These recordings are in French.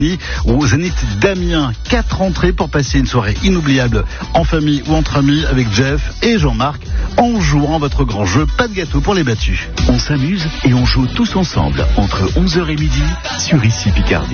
au Zénith d'Amiens. 4 entrées pour passer une soirée inoubliable en famille ou entre amis avec Jeff et Jean-Marc en jouant votre grand jeu Pas de gâteau pour les battus. On s'amuse et on joue tous ensemble entre 11h et midi sur Ici Picardie.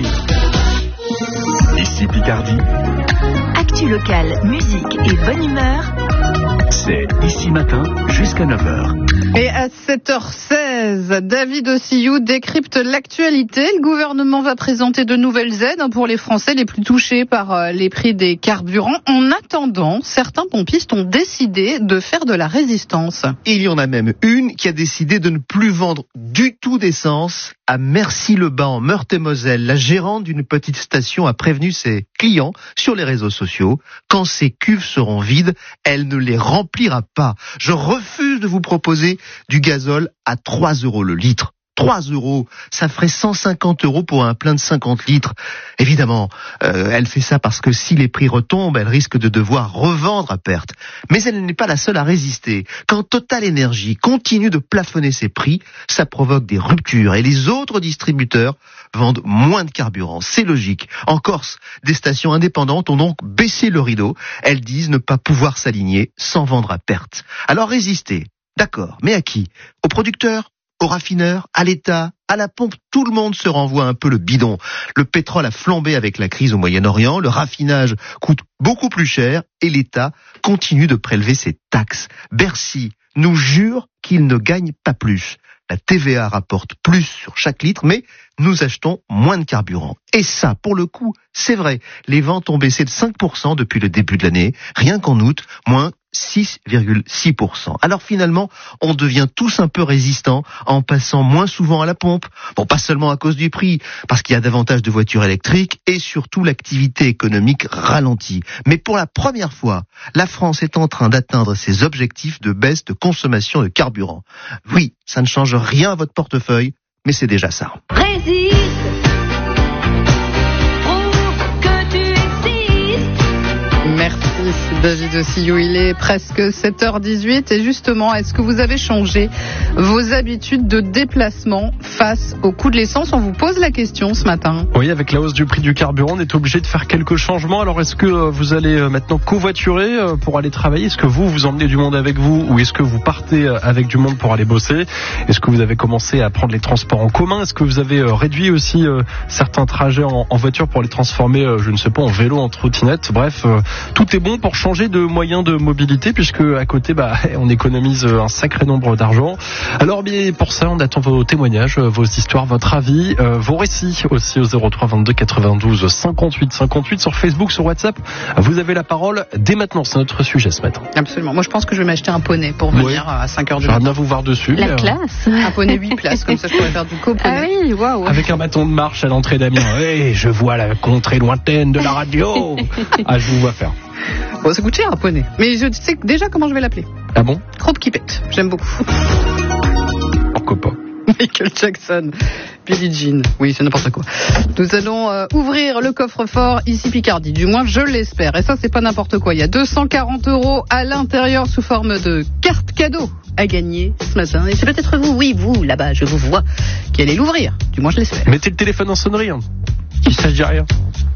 Ici Picardie. Actu locale, musique et bonne humeur. C'est Ici Matin jusqu'à 9h. Et à 7h16, David Ossillou décrypte l'actualité. Le gouvernement va présenter de nouvelles aides pour les Français les plus touchés par les prix des carburants. En attendant, certains pompistes ont décidé de faire de la résistance. Il y en a même une qui a décidé de ne plus vendre du tout d'essence à Mercy-le-Bas en Meurthe-et-Moselle. La gérante d'une petite station a prévenu ses clients sur les réseaux sociaux. Quand ces cuves seront vides, elle ne les remplira pas. Je refuse de vous proposer du gazole à 3 € le litre. 3 €, ça ferait 150 € pour un plein de 50 litres. Évidemment, elle fait ça parce que si les prix retombent, elle risque de devoir revendre à perte. Mais elle n'est pas la seule à résister. Quand Total Energy continue de plafonner ses prix, ça provoque des ruptures et les autres distributeurs vendent moins de carburant. C'est logique. En Corse, des stations indépendantes ont donc baissé le rideau. Elles disent ne pas pouvoir s'aligner sans vendre à perte. Alors résistez. D'accord, mais à qui? Aux producteurs? Aux raffineurs, à l'État, à la pompe, tout le monde se renvoie un peu le bidon. Le pétrole a flambé avec la crise au Moyen-Orient, le raffinage coûte beaucoup plus cher et l'État continue de prélever ses taxes. Bercy nous jure qu'il ne gagne pas plus. La TVA rapporte plus sur chaque litre, mais nous achetons moins de carburant. Et ça, pour le coup, c'est vrai. Les ventes ont baissé de 5% depuis le début de l'année. Rien qu'en août, moins 6,6%. Alors finalement, on devient tous un peu résistants en passant moins souvent à la pompe. Bon, pas seulement à cause du prix, parce qu'il y a davantage de voitures électriques et surtout l'activité économique ralentit. Mais pour la première fois, la France est en train d'atteindre ses objectifs de baisse de consommation de carburant. Oui, ça ne change rien à votre portefeuille, mais c'est déjà ça. Résiste. Merci David Ossillou, il est presque 7h18 et justement, est-ce que vous avez changé vos habitudes de déplacement face au coût de l'essence? On vous pose la question ce matin. Oui, avec la hausse du prix du carburant, on est obligé de faire quelques changements. Alors est-ce que vous allez maintenant covoiturer pour aller travailler? Est-ce que vous emmenez du monde avec vous ou est-ce que vous partez avec du monde pour aller bosser? Est-ce que vous avez commencé à prendre les transports en commun? Est-ce que vous avez réduit aussi certains trajets en voiture pour les transformer, je ne sais pas, en vélo, en trottinette? Bref, tout est bon pour changer de moyen de mobilité puisque à côté, on économise un sacré nombre d'argent. Alors, bien, pour ça, on attend vos témoignages, vos histoires, votre avis, vos récits aussi au 03 22 92 58 58 sur Facebook, sur WhatsApp. Vous avez la parole dès maintenant. C'est notre sujet ce matin. Absolument. Moi, je pense que je vais m'acheter un poney pour venir à 5h du matin. J'aimerais bien vous voir dessus. La classe. Un poney 8 places, comme ça je pourrais faire du coponey. Ah oui, waouh. Avec un bâton de marche à l'entrée d'Amiens. Hey, je vois la contrée lointaine de la radio. Ah, je vous vois faire. Bon, ça coûte cher un poney. Mais je sais déjà comment je vais l'appeler. Ah bon? Crope qui pète. J'aime beaucoup. Pourquoi pas? Michael Jackson, Billie Jean. Oui, c'est n'importe quoi. Nous allons ouvrir le coffre-fort Ici Picardie. Du moins, je l'espère. Et ça, c'est pas n'importe quoi. Il y a 240 € à l'intérieur sous forme de carte cadeau à gagner ce matin. Et c'est peut-être vous, oui, vous, là-bas, je vous vois, qui allez l'ouvrir. Du moins, je l'espère. Mettez le téléphone en sonnerie. Il s'agit de rien.